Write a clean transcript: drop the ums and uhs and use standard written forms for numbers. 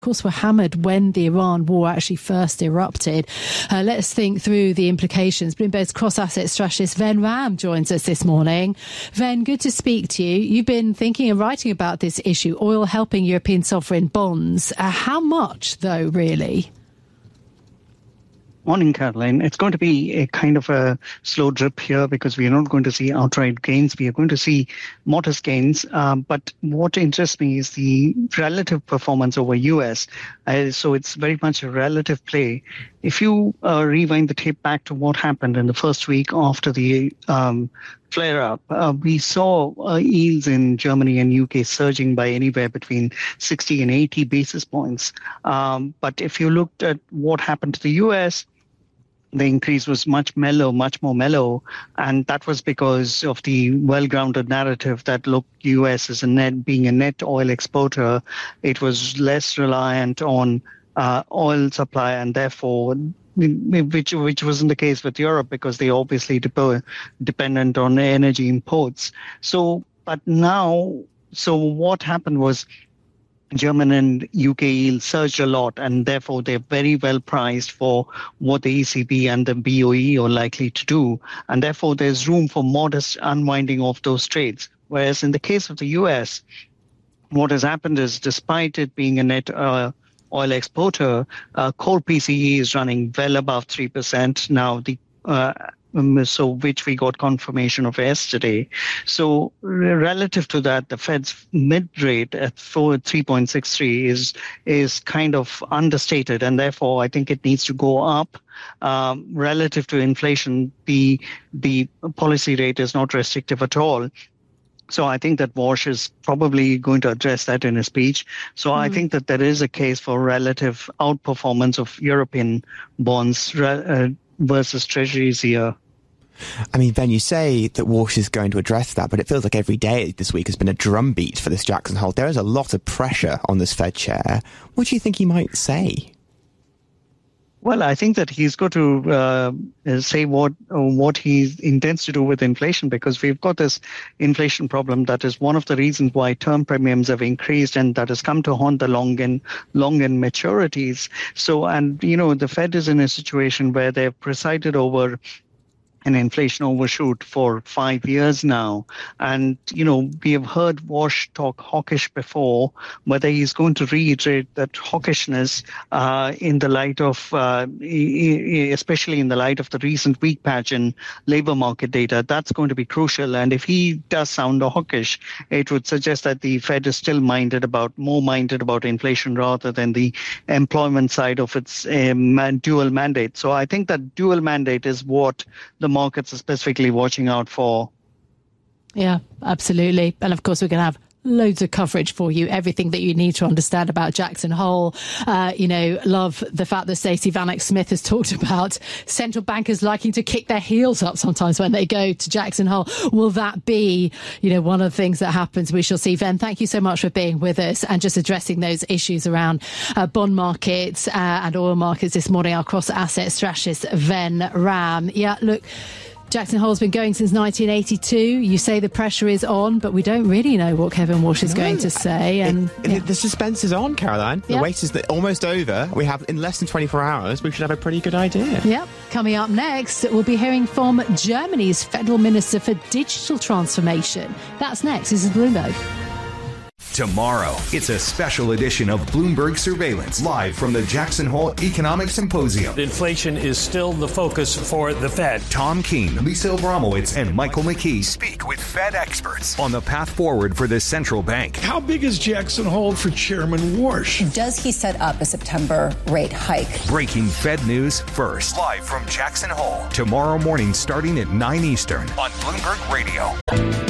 Of course, were hammered when the Iran war actually first erupted. Let's think through the implications. Bloomberg's cross-asset strategist Ven Ram joins us this morning. Ven, good to speak to you. You've been thinking and writing about this issue, oil helping European sovereign bonds. How much, though, really? Morning, Caroline. It's going to be a kind of a slow drip here because we are not going to see outright gains. We are going to see modest gains. But what interests me is the relative performance over US. So it's very much a relative play. If you rewind the tape back to what happened in the first week after the flare-up, we saw yields in Germany and UK surging by anywhere between 60 and 80 basis points. But if you looked at what happened to the US, the increase was much more mellow. And that was because of the well-grounded narrative that, look, US is being a net oil exporter. It was less reliant on oil supply, and therefore, which wasn't the case with Europe because they obviously dependent on energy imports. So what happened was German and UK yields surged a lot, and therefore they're very well priced for what the ECB and the BOE are likely to do. And therefore there's room for modest unwinding of those trades. Whereas in the case of the US, what has happened is, despite it being a net oil exporter, core PCE is running well above 3% now. Which we got confirmation of yesterday. So relative to that, the Fed's mid rate at 3.63 is kind of understated, and therefore I think it needs to go up. Relative to inflation, the policy rate is not restrictive at all. So I think that Walsh is probably going to address that in his speech. So I think that there is a case for relative outperformance of European bonds versus treasuries here. I mean, Ben, you say that Walsh is going to address that, but it feels like every day this week has been a drumbeat for this Jackson Hole. There is a lot of pressure on this Fed chair. What do you think he might say? Well, I think that he's got to say what he intends to do with inflation, because we've got this inflation problem that is one of the reasons why term premiums have increased, and that has come to haunt the long end maturities. So, and the Fed is in a situation where they've presided over an inflation overshoot for 5 years now. And, we have heard Walsh talk hawkish before. Whether he's going to reiterate that hawkishness in the light of, especially in the light of the recent weak patch in labor market data, that's going to be crucial. And if he does sound hawkish, it would suggest that the Fed is still more minded about inflation rather than the employment side of its dual mandate. So I think that dual mandate is what the markets are specifically watching out for. Yeah, absolutely. And of course, we're going to have loads of coverage for you, everything that you need to understand about Jackson Hole. Love the fact that Stacey Vanek Smith has talked about central bankers liking to kick their heels up sometimes when they go to Jackson Hole. Will that be, one of the things that happens? We shall see. Ven, thank you so much for being with us and just addressing those issues around bond markets and oil markets this morning. Our cross-asset strategist, Ven Ram. Yeah, look, Jackson Hole's been going since 1982. You say the pressure is on, but we don't really know what Kevin Walsh is going to say. And the suspense is on, Caroline. The wait is almost over. We have, in less than 24 hours, we should have a pretty good idea. Yep. Coming up next, we'll be hearing from Germany's Federal Minister for Digital Transformation. That's next. This is Bloomberg. Tomorrow, it's a special edition of Bloomberg Surveillance, live from the Jackson Hole Economic Symposium. Inflation is still the focus for the Fed. Tom Keene, Lisa Abramowitz, and Michael McKee speak with Fed experts on the path forward for the central bank. How big is Jackson Hole for Chairman Walsh? Does he set up a September rate hike? Breaking Fed news first, live from Jackson Hole. Tomorrow morning starting at 9 Eastern on Bloomberg Radio.